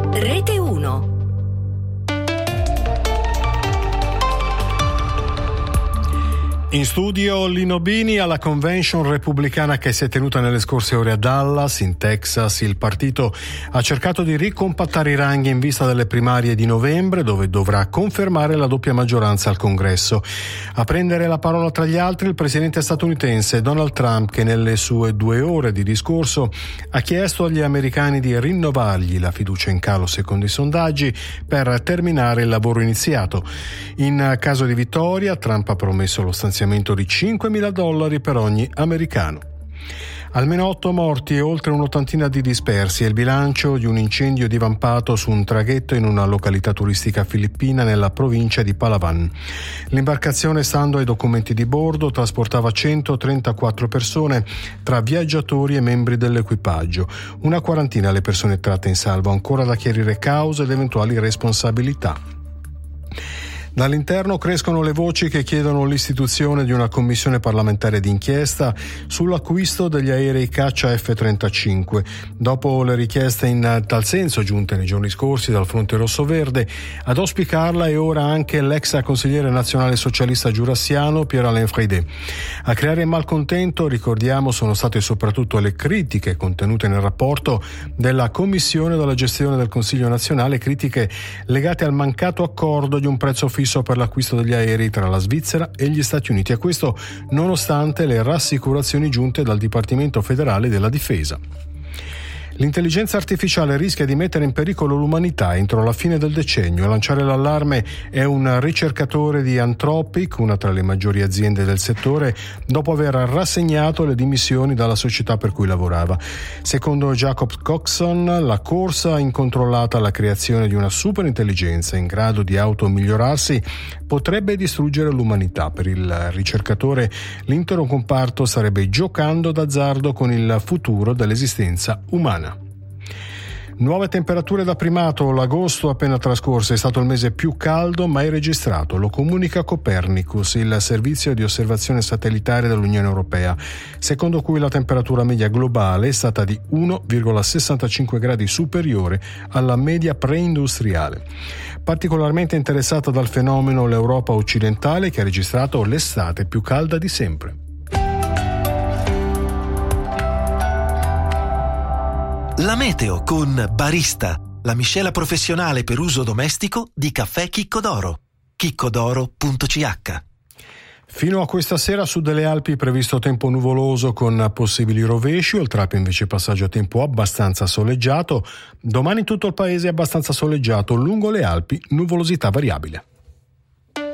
Rete 1. In studio Lino Bini. Alla convention repubblicana che si è tenuta nelle scorse ore a Dallas, in Texas, il partito ha cercato di ricompattare i ranghi in vista delle primarie di novembre, dove dovrà confermare la doppia maggioranza al Congresso. A prendere la parola tra gli altri il presidente statunitense Donald Trump, che nelle sue 2 ore di discorso ha chiesto agli americani di rinnovargli la fiducia in calo secondo i sondaggi per terminare il lavoro iniziato. In caso di vittoria, Trump ha promesso lo stanziamento di $5.000 per ogni americano. Almeno 8 morti e oltre un'ottantina di dispersi è il bilancio di un incendio divampato su un traghetto in una località turistica filippina nella provincia di Palawan. L'imbarcazione, stando ai documenti di bordo, trasportava 134 persone tra viaggiatori e membri dell'equipaggio. Una quarantina le persone tratte in salvo, ancora da chiarire cause ed eventuali responsabilità. Dall'interno crescono le voci che chiedono l'istituzione di una commissione parlamentare d'inchiesta sull'acquisto degli aerei caccia F-35. Dopo le richieste in tal senso giunte nei giorni scorsi dal Fronte Rosso Verde, ad auspicarla è ora anche l'ex consigliere nazionale socialista giurassiano Pierre-Alain Freidet. A creare malcontento, ricordiamo, sono state soprattutto le critiche contenute nel rapporto della Commissione della gestione del Consiglio nazionale, critiche legate al mancato accordo di un prezzo fisso per l'acquisto degli aerei tra la Svizzera e gli Stati Uniti, e questo nonostante le rassicurazioni giunte dal Dipartimento federale della Difesa. L'intelligenza artificiale rischia di mettere in pericolo l'umanità entro la fine del decennio. A lanciare l'allarme è un ricercatore di Anthropic, una tra le maggiori aziende del settore, dopo aver rassegnato le dimissioni dalla società per cui lavorava. Secondo Jacob Coxon, la corsa incontrollata alla creazione di una superintelligenza in grado di automigliorarsi potrebbe distruggere l'umanità. Per il ricercatore, l'intero comparto starebbe giocando d'azzardo con il futuro dell'esistenza umana. Nuove temperature da primato. L'agosto appena trascorso è stato il mese più caldo mai registrato, lo comunica Copernicus, il servizio di osservazione satellitare dell'Unione Europea, secondo cui la temperatura media globale è stata di 1,65 gradi superiore alla media preindustriale. Particolarmente interessata dal fenomeno l'Europa occidentale, che ha registrato l'estate più calda di sempre. La meteo con Barista, la miscela professionale per uso domestico di caffè Chicco d'Oro. chiccodoro.ch. Fino a questa sera su delle Alpi previsto tempo nuvoloso con possibili rovesci, oltre Alpi invece passaggio a tempo abbastanza soleggiato. Domani in tutto il paese abbastanza soleggiato, lungo le Alpi nuvolosità variabile.